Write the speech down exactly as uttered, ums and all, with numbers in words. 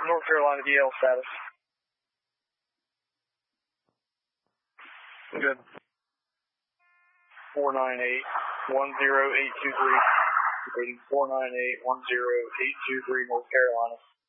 North Carolina D L status. Good. four nine eight, one zero eight two three. Rating four nine eight, one zero eight two three, North Carolina.